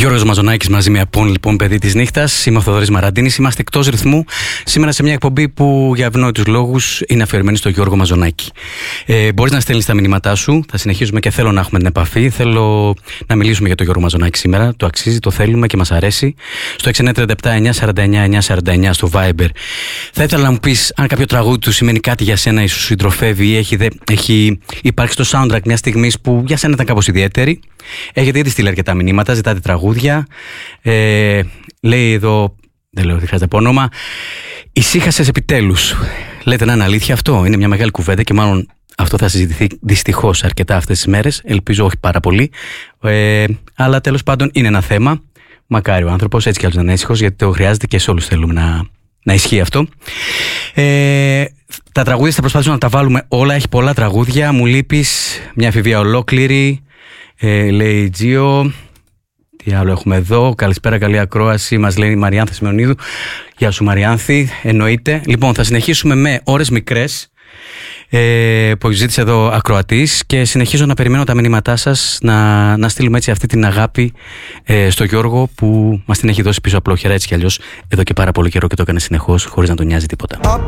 Γιώργος Μαζονάκης μαζί με Απόν, λοιπόν, παιδί της νύχτας. Είμαι ο Θοδωρής Μαραντίνης. Είμαστε εκτός ρυθμού σήμερα σε μια εκπομπή που για ευνόητους λόγους είναι αφιερωμένη στο Γιώργο Μαζονάκη. Μπορείς να στέλνεις τα μηνύματά σου. Θα συνεχίσουμε και θέλω να έχουμε την επαφή. Θέλω να μιλήσουμε για τον Γιώργο Μαζονάκη σήμερα. Το αξίζει, το θέλουμε και μας αρέσει. Στο 6937-949-949 στο Viber. Θα ήθελα να μου πεις αν κάποιο τραγούδι του σημαίνει κάτι για σένα ή σου συντροφεύει ή έχει υπάρξει στο soundtrack μια στιγμή που για σένα ήταν κάπως ιδιαίτερη. Έχετε ήδη στείλει αρκετά μηνύματα, ζητάτε τραγούδια. Λέει εδώ, δεν λέω, δεν χρειάζεται από όνομα. Ησύχασες επιτέλους. Λέτε να είναι αλήθεια αυτό? Είναι μια μεγάλη κουβέντα και μάλλον αυτό θα συζητηθεί δυστυχώς αρκετά αυτές τις μέρες. Ελπίζω όχι πάρα πολύ. Αλλά τέλος πάντων είναι ένα θέμα. Μακάρι ο άνθρωπος έτσι κι άλλως να είναι ήσυχος, γιατί το χρειάζεται και σε όλους θέλουμε να ισχύει αυτό. Τα τραγούδια θα προσπαθήσουμε να τα βάλουμε όλα. Έχει πολλά τραγούδια. Μου λείπεις, μια εφηβεία ολόκληρη. Λέει Τζίο. Τι άλλο έχουμε εδώ? Καλησπέρα, καλή ακρόαση. Μας λέει η Μαριάνθη Σιμεωνίδου. Γεια σου Μαριάνθη, εννοείται. Λοιπόν, θα συνεχίσουμε με ώρες μικρές που ζήτησε εδώ ακροατής και συνεχίζω να περιμένω τα μηνύματά σας να στείλουμε έτσι αυτή την αγάπη στο Γιώργο που μας την έχει δώσει πίσω απλόχερα έτσι κι αλλιώς εδώ και πάρα πολύ καιρό και το έκανε συνεχώς χωρίς να τον νοιάζει τίποτα.